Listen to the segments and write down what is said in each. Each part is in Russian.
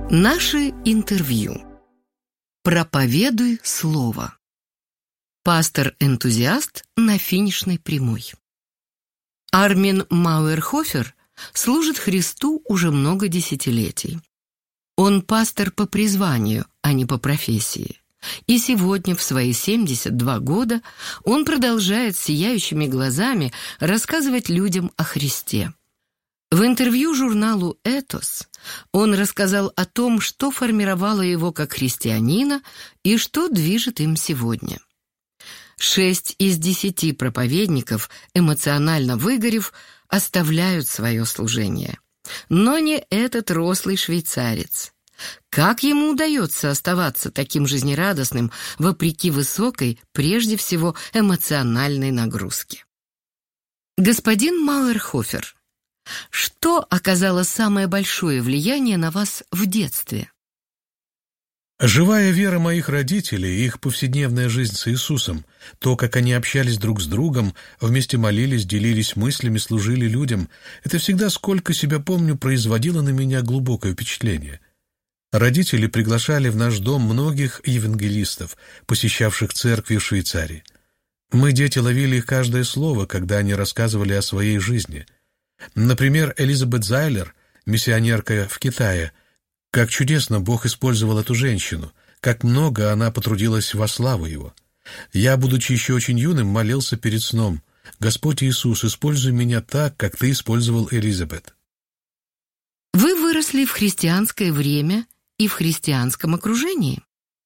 Наше интервью. Проповедуй слово. Пастор-энтузиаст на финишной прямой. Армин Мауэрхофер служит Христу уже много десятилетий. Он пастор по призванию, а не по профессии. И сегодня, в свои 72 года, он продолжает сияющими глазами рассказывать людям о Христе. В интервью журналу «Этос» он рассказал о том, что формировало его как христианина и что движет им сегодня. 6 из 10 проповедников, эмоционально выгорев, оставляют свое служение. Но не этот рослый швейцарец. Как ему удается оставаться таким жизнерадостным, вопреки высокой, прежде всего, эмоциональной нагрузке? Господин Мауэрхофер, что оказало самое большое влияние на вас в детстве? Живая вера моих родителей, их повседневная жизнь с Иисусом, то, как они общались друг с другом, вместе молились, делились мыслями, служили людям, это всегда, сколько себя помню, производило на меня глубокое впечатление. Родители приглашали в наш дом многих евангелистов, посещавших церкви в Швейцарии. Мы, дети, ловили их каждое слово, когда они рассказывали о своей жизни. Например, Элизабет Зайлер, миссионерка в Китае. Как чудесно Бог использовал эту женщину, как много она потрудилась во славу Его. Я, будучи еще очень юным, молился перед сном: «Господь Иисус, используй меня так, как Ты использовал Элизабет». Вы выросли в христианское время и в христианском окружении.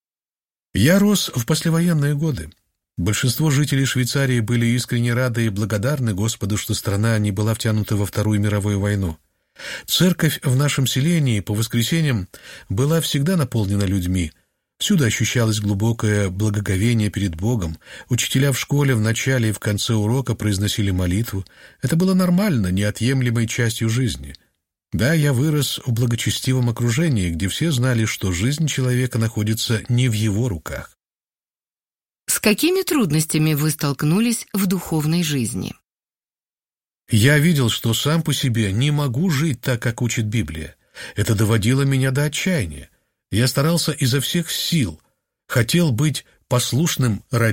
Я рос в послевоенные годы. Большинство жителей Швейцарии были искренне рады и благодарны Господу, что страна не была втянута во Вторую мировую войну. Церковь в нашем селении по воскресеньям была всегда наполнена людьми. Всюду ощущалось глубокое благоговение перед Богом. Учителя в школе в начале и в конце урока произносили молитву. Это было нормально, неотъемлемой частью жизни. Да, я вырос в благочестивом окружении, где все знали, что жизнь человека находится не в его руках. С какими трудностями вы столкнулись в духовной жизни? Я видел, что сам по себе не могу жить так, как учит Библия. Это доводило меня до отчаяния. Я старался изо всех сил, хотел быть послушным родителям.